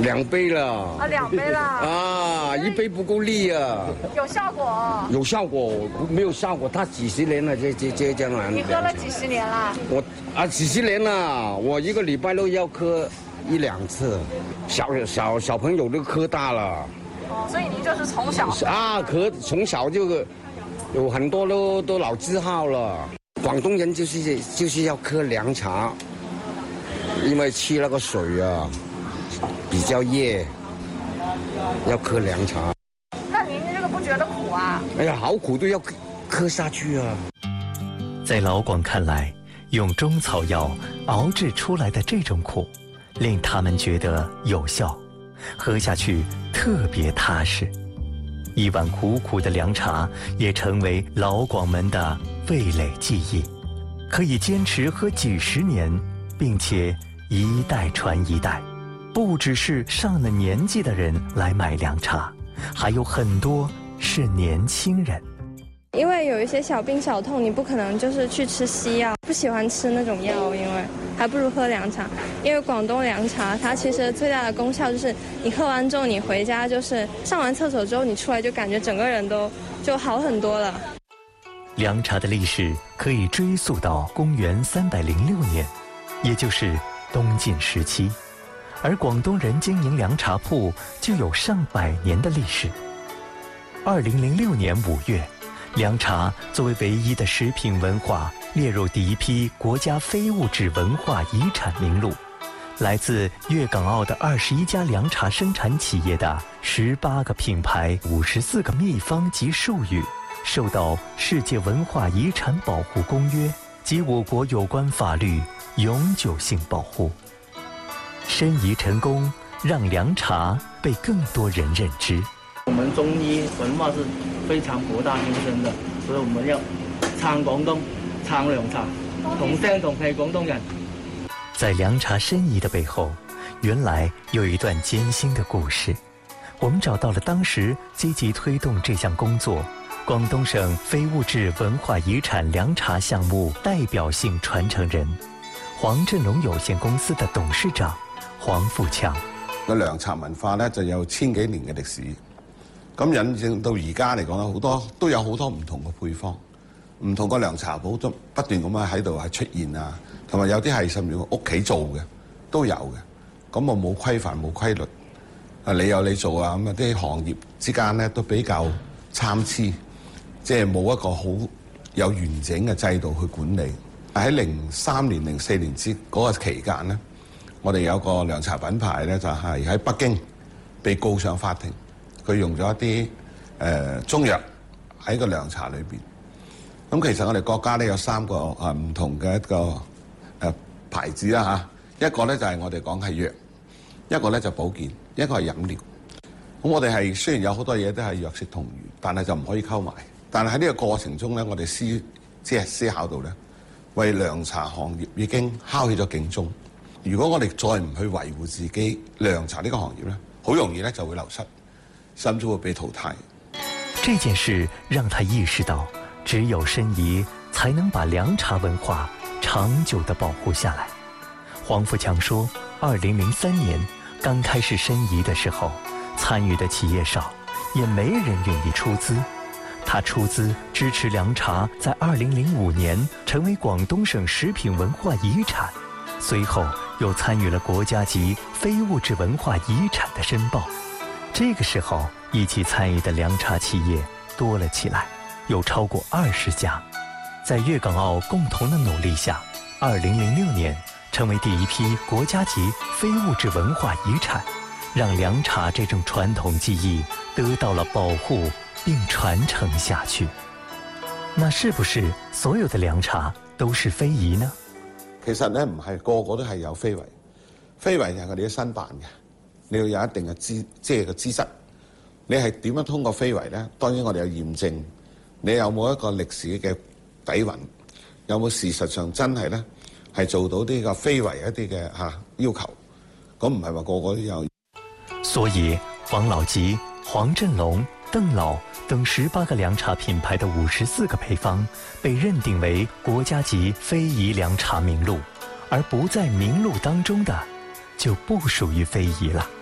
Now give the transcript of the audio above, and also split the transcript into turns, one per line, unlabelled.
2杯了。
啊，2杯了。
啊，1杯不够力啊。
有效果？
有效果，没有效果，它几十年了，这样啊。
你喝了几十年了？
几十年了，我1个礼拜都要喝1、2次。小朋友都喝大了。
哦，所以您就是从小
从小就有很多都老字号了。广东人就是要喝凉茶，因为去那个水啊比较热，要喝凉茶。
那您这个不觉得苦啊？
哎呀，好苦都要喝下去啊！
在老广看来，用中草药熬制出来的这种苦，令他们觉得有效，喝下去特别踏实。一碗苦苦的凉茶也成为老广门的味蕾记忆，可以坚持喝几十年，并且一代传一代。不只是上了年纪的人来买凉茶，还有很多是年轻人。
因为有一些小病小痛，你不可能就是去吃西药，不喜欢吃那种药，因为还不如喝凉茶。因为广东凉茶它其实最大的功效就是你喝完之后，你回家就是上完厕所之后，你出来就感觉整个人都就好很多了。
凉茶的历史可以追溯到公元306年，也就是东晋时期，而广东人经营凉茶铺就有上百年的历史。2006年5月，凉茶作为唯一的食品文化列入第一批国家非物质文化遗产名录。来自粤港澳的21家凉茶生产企业的18个品牌、54个秘方及术语，受到世界文化遗产保护公约及我国有关法律永久性保护。申遗成功，让凉茶被更多人认知。
我们中医文化是非常博大精深的，所以我们要撐廣東，撐涼茶，同聲同氣廣東人。
在凉茶申遗的背后，原来有一段艰辛的故事。我们找到了当时积极推动这项工作广东省非物质文化遗产凉茶項目代表性傳承人黃振龍有限公司的董事長黃富強。
個涼茶文化咧就有1000幾年嘅歷史，咁引證到而家嚟講都有好多唔同嘅配方，唔同個涼茶鋪都不斷咁樣喺度係出現啊，同埋有啲係甚至屋企做嘅都有嘅，咁我冇規範冇規律，你有你做啊，咁啊啲行業之間咧都比較參差，即係冇一個好有完整嘅制度去管理。喺03年、04年嗰個期間咧，我哋有個涼茶品牌咧就係喺北京被告上法庭，佢用咗一啲中藥喺個涼茶裏邊。咁其實我哋國家咧有3個唔同嘅一個牌子啦嚇，一個咧就係我哋講係藥，一個咧就保健，一個係飲料。咁我哋係雖然有好多嘢都係藥食同源，但係就唔可以溝埋。但係喺呢個過程中咧，我哋思考到咧，為涼茶行業已經敲起咗警鐘。如果我哋再唔去維護自己涼茶呢個行業咧，好容易咧就會流失，甚至會被淘汰。
這件事讓他意識到，只有申遺才能把涼茶文化長久地保護下來。黃富強說，2003年剛開始申遺的時候，參與的企業少，也沒人願意出資。他出資支持涼茶在2005年成為廣東省食品文化遺產，隨後又參與了國家級非物質文化遺產的申報。這個時候，一起參與的涼茶企業多了起來，有超過20家。在粵港澳共同的努力下，2006年成為第一批國家級非物質文化遺產，讓涼茶這種傳統技藝得到了保護並傳承下去。那是不是所有的涼茶都是非遺呢？
其實咧唔係個個都係有非遺，非遺係我哋啲申辦嘅，你要有一定嘅資質。你係點樣通過非遺咧？當然我哋有驗證，你有冇一個歷史嘅底蘊，有冇事實上真係咧係做到呢個非遺一啲嘅要求，咁唔係話個個都有。
所以黃老吉、黃振龍、鄧老等18個涼茶品牌的54個配方被認定為國家級非遺涼茶名錄，而不在名錄當中的就不屬於非遺了。